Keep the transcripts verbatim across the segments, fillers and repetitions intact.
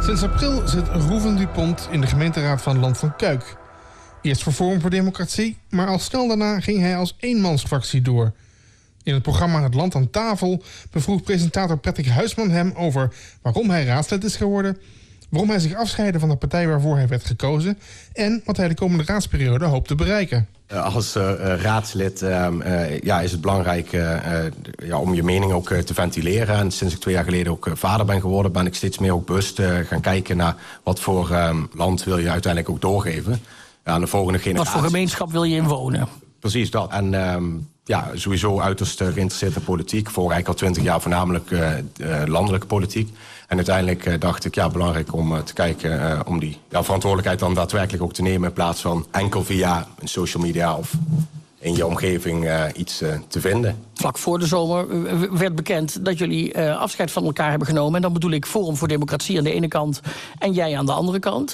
Sinds april zit Rouven Dupont in de gemeenteraad van Land van Kuik. Eerst voor Forum voor Democratie, maar al snel daarna ging hij als eenmansfractie door. In het programma Het Land aan tafel bevroeg presentator Patrick Huisman hem over waarom hij raadslid is geworden, waarom hij zich afscheidde van de partij waarvoor hij werd gekozen en wat hij de komende raadsperiode hoopt te bereiken. Als uh, raadslid uh, uh, ja, is het belangrijk uh, uh, ja, om je mening ook uh, te ventileren. En sinds ik twee jaar geleden ook uh, vader ben geworden, ben ik steeds meer ook bewust uh, gaan kijken naar wat voor uh, land wil je uiteindelijk ook doorgeven aan de volgende generatie. Wat voor gemeenschap wil je in wonen? Precies dat. En uh, ja, sowieso uiterst uh, geïnteresseerd in politiek. Voor eigenlijk al twintig jaar voornamelijk uh, uh, landelijke politiek. En uiteindelijk uh, dacht ik, ja, belangrijk om uh, te kijken uh, om die ja, verantwoordelijkheid dan daadwerkelijk ook te nemen in plaats van enkel via social media of in je omgeving uh, iets uh, te vinden. Vlak voor de zomer werd bekend dat jullie uh, afscheid van elkaar hebben genomen. En dan bedoel ik Forum voor Democratie aan de ene kant en jij aan de andere kant.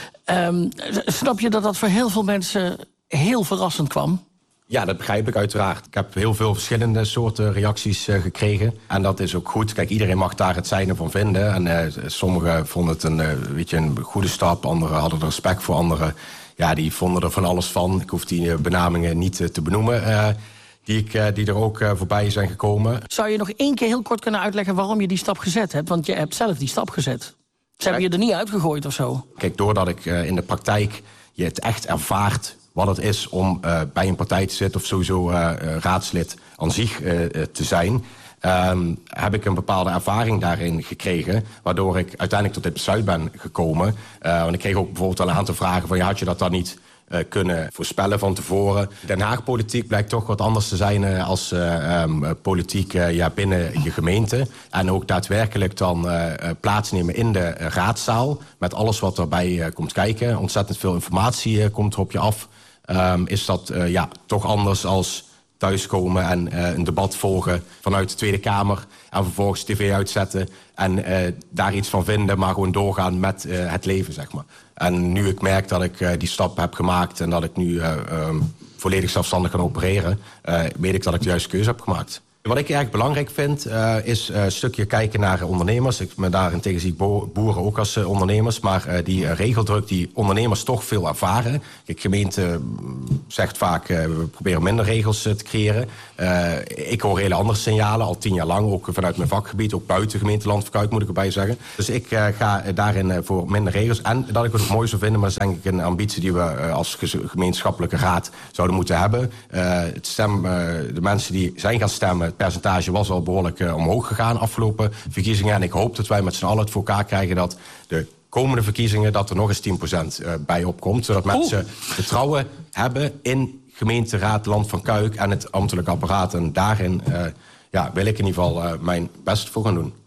Um, snap je dat dat voor heel veel mensen heel verrassend kwam? Ja, dat begrijp ik uiteraard. Ik heb heel veel verschillende soorten reacties uh, gekregen. En dat is ook goed. Kijk, iedereen mag daar het zijne van vinden. En uh, sommigen vonden het een, uh, weet je, een goede stap. Anderen hadden er respect voor. Anderen ja, die vonden er van alles van. Ik hoef die uh, benamingen niet uh, te benoemen. Uh, die, ik, uh, die er ook uh, voorbij zijn gekomen. Zou je nog één keer heel kort kunnen uitleggen waarom je die stap gezet hebt? Want je hebt zelf die stap gezet. Ze hebben je er niet uitgegooid of zo? Kijk, doordat ik uh, in de praktijk je het echt ervaart wat het is om uh, bij een partij te zitten of sowieso uh, uh, raadslid aan zich uh, uh, te zijn, Um, heb ik een bepaalde ervaring daarin gekregen, waardoor ik uiteindelijk tot dit besluit ben gekomen. Uh, want ik kreeg ook bijvoorbeeld wel een aantal vragen van, ja, had je dat dan niet uh, kunnen voorspellen van tevoren? Den Haag politiek blijkt toch wat anders te zijn uh, als uh, um, politiek uh, ja, binnen je gemeente. En ook daadwerkelijk dan uh, plaatsnemen in de uh, raadzaal, met alles wat erbij uh, komt kijken. Ontzettend veel informatie uh, komt er op je af. Um, is dat uh, ja, toch anders als thuiskomen en uh, een debat volgen vanuit de Tweede Kamer en vervolgens tv uitzetten en uh, daar iets van vinden, maar gewoon doorgaan met uh, het leven, zeg maar. En nu ik merk dat ik uh, die stap heb gemaakt en dat ik nu uh, um, volledig zelfstandig kan opereren, uh, weet ik dat ik de juiste keuze heb gemaakt. Wat ik erg belangrijk vind, uh, is uh, een stukje kijken naar ondernemers. Ik me daarentegen zie ik boeren ook als uh, ondernemers. Maar uh, die uh, regeldruk die ondernemers toch veel ervaren. De gemeente uh, zegt vaak, uh, we proberen minder regels uh, te creëren. Uh, ik hoor hele andere signalen, al tien jaar lang. Ook vanuit mijn vakgebied, ook buiten gemeente Land van Kuik moet ik erbij zeggen. Dus ik uh, ga daarin uh, voor minder regels. En dat ik het ook mooi zou vinden, maar dat is denk ik een ambitie die we uh, als gemeenschappelijke raad zouden moeten hebben. Uh, het stem, uh, de mensen die zijn gaan stemmen, het percentage was al behoorlijk uh, omhoog gegaan afgelopen verkiezingen. En ik hoop dat wij met z'n allen het voor elkaar krijgen dat de komende verkiezingen dat er nog eens tien procent uh, bij opkomt. Zodat mensen vertrouwen hebben in gemeenteraad Land van Kuik en het ambtelijk apparaat. En daarin uh, ja, wil ik in ieder geval uh, mijn best voor gaan doen.